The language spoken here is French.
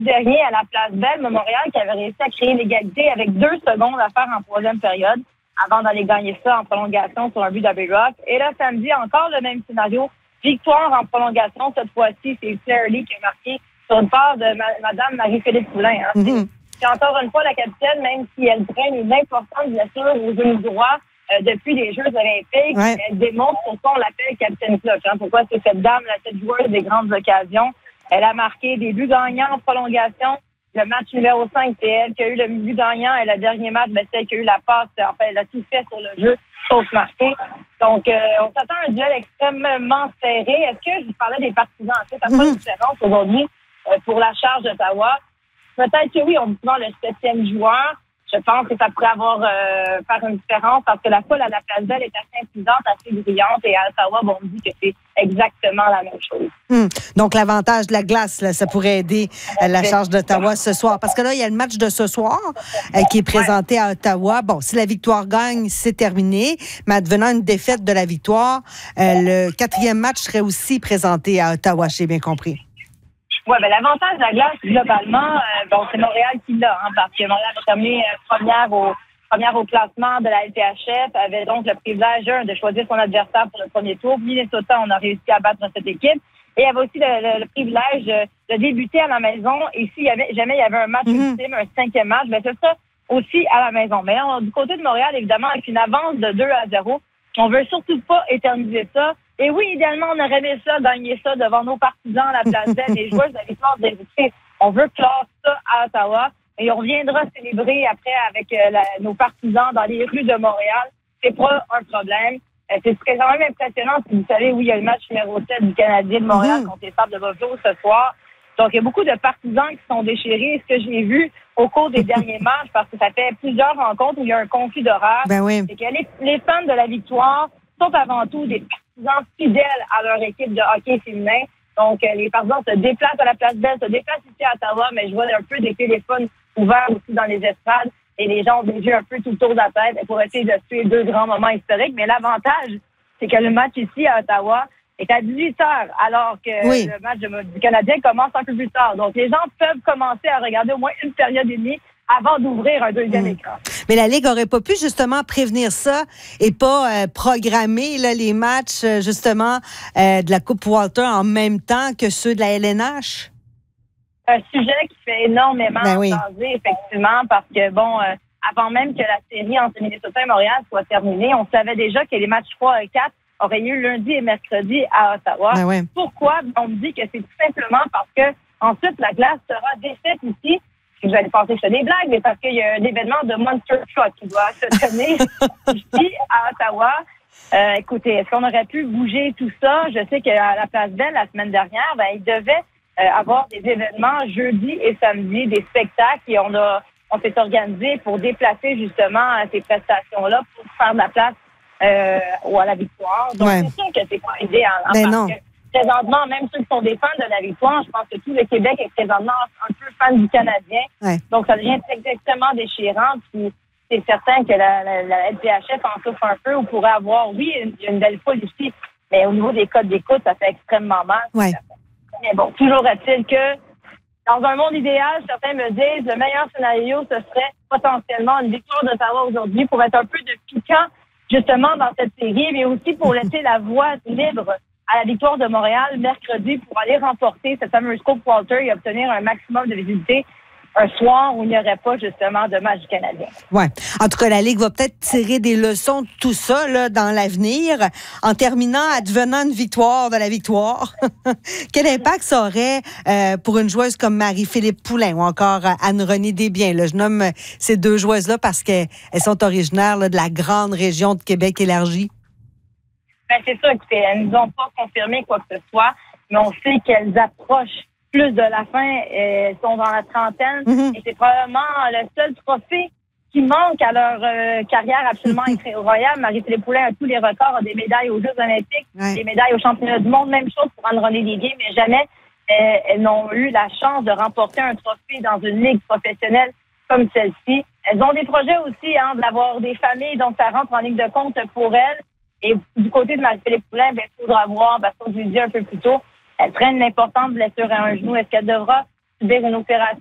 dernier à la Place Belle, Montréal, qui avait réussi à créer l'égalité avec 2 secondes à faire en troisième période avant d'aller gagner ça en prolongation sur un but d'Abbey-Rock. Et là, samedi, encore le même scénario. Victoire en prolongation. Cette fois-ci, c'est Claire Lee qui a marqué sur une part de Madame Marie-Philippe Poulin. C'est encore une fois la capitaine, même si elle traîne une importante blessure au genou droit depuis les Jeux olympiques. Ouais. Elle démontre pourquoi on l'appelle capitaine clutch. Pourquoi c'est cette dame, cette joueuse des grandes occasions. Elle a marqué des buts gagnants en prolongation. Le match numéro 5, c'est elle qui a eu le but gagnant. Et le dernier match, c'est elle qui a eu la passe. Enfin, elle a tout fait sur le jeu, sauf marquer. Donc, on s'attend à un duel extrêmement serré. Est-ce que je vous parlais des partisans? Ça fait pas de différence aujourd'hui pour la charge d'Ottawa. Peut-être que oui, on prend le 7e joueur. Je pense que ça pourrait faire une différence parce que la foule à la Place Belle est assez intimidante, assez brillante. Et à Ottawa, on me dit que c'est exactement la même chose. Donc, l'avantage de la glace, là, ça pourrait aider la charge d'Ottawa ce soir. Parce que là, il y a le match de ce soir qui est présenté à Ottawa. Bon, si la victoire gagne, c'est terminé. Mais advenant une défaite de la victoire, le 4e match serait aussi présenté à Ottawa, j'ai bien compris. Oui, l'avantage de la glace, globalement, c'est Montréal qui l'a, parce que Montréal a terminé première au classement de la LTHF, avait donc le privilège de choisir son adversaire pour le premier tour. Minnesota, on a réussi à battre cette équipe. Et il y avait aussi le privilège de débuter à la maison. Et si jamais il y avait un match ultime, un 5e match, ce sera aussi à la maison. Mais là, du côté de Montréal, évidemment, avec une avance de 2-0, on veut surtout pas éterniser ça. Et oui, idéalement, on aurait aimé ça, gagner ça devant nos partisans à la Place Belle, les joueurs de la victoire des équipes. On veut clore ça à Ottawa. Et on reviendra célébrer après avec nos partisans dans les rues de Montréal. C'est pas un problème. C'est quand même impressionnant. Si vous savez, oui, il y a le match numéro 7 du Canadien de Montréal contre les Sables de Buffalo ce soir. Donc, il y a beaucoup de partisans qui sont déchirés. Ce que j'ai vu au cours des derniers matchs, parce que ça fait plusieurs rencontres où il y a un conflit d'horaire, c'est que les fans de la victoire sont avant tout des partisans fidèles à leur équipe de hockey féminin. Donc, les partisans se déplacent à la Place Belle, se déplacent ici à Ottawa, mais je vois un peu des téléphones ouverts aussi dans les estrades et les gens ont des yeux un peu tout autour de la tête pour essayer de suivre 2 grands moments historiques. Mais l'avantage, c'est que le match ici à Ottawa est à 18h, alors que le match du Canadien commence un peu plus tard. Donc, les gens peuvent commencer à regarder au moins une période et demie avant d'ouvrir un 2e écran. Mais la Ligue aurait pas pu justement prévenir ça et pas programmer les matchs justement de la Coupe Walter en même temps que ceux de la LNH? Un sujet qui fait énormément jaser, effectivement, parce que, avant même que la série entre Minnesota et Montréal soit terminée, on savait déjà que les matchs 3 et 4 auraient lieu lundi et mercredi à Ottawa. Pourquoi? On me dit que c'est tout simplement parce que ensuite la glace sera défaite ici. Vous allez penser que c'est des blagues, mais parce qu'il y a un événement de Monster Truck qui doit se tenir ici à Ottawa. Écoutez, est-ce qu'on aurait pu bouger tout ça? Je sais qu'à la Place Belle, la semaine dernière, il devait avoir des événements jeudi et samedi, des spectacles, et on s'est organisé pour déplacer justement ces prestations-là pour faire de la place ou à la victoire. Donc, c'est sûr que c'est pas idéal. Parce que présentement, même ceux qui sont des fans de la victoire, je pense que tout le Québec est présentement un peu fan du Canadien. Donc, ça devient extrêmement déchirant. Puis, c'est certain que la LTHF en souffre un peu. On pourrait avoir, une belle foule ici, mais au niveau des codes d'écoute, ça fait extrêmement mal. Mais bon, toujours est-il que dans un monde idéal, certains me disent le meilleur scénario, ce serait potentiellement une victoire d'Ottawa aujourd'hui pour être un peu de piquant, justement, dans cette série, mais aussi pour laisser la voie libre à la victoire de Montréal mercredi pour aller remporter cette fameuse Coupe Walter et obtenir un maximum de visibilité un soir où il n'y aurait pas justement de match du Canadien. En tout cas, la Ligue va peut-être tirer des leçons de tout ça là, dans l'avenir en terminant, advenant une victoire de la victoire. Quel impact ça aurait pour une joueuse comme Marie-Philippe Poulin ou encore Anne-Renée Desbiens? Là, je nomme ces 2 joueuses-là parce qu'elles sont originaires là, de la grande région de Québec élargie. C'est ça, écoutez, elles ne nous ont pas confirmé quoi que ce soit, mais on sait qu'elles approchent plus de la fin, elles sont dans la trentaine, et c'est probablement le seul trophée qui manque à leur carrière absolument incroyable. Marie-Philippe Poulin a tous les records, a des médailles aux Jeux olympiques, des médailles aux championnats du monde, même chose pour Anne-Renée Desbiens, mais jamais elles n'ont eu la chance de remporter un trophée dans une ligue professionnelle comme celle-ci. Elles ont des projets aussi, d'avoir des familles, donc ça rentre en ligne de compte pour elles. Et du côté de Marie-Philippe Poulin, il faudra voir, parce qu'on je l'ai dit un peu plus tôt, elle traîne une importante blessure à un genou. Est-ce qu'elle devra subir une opération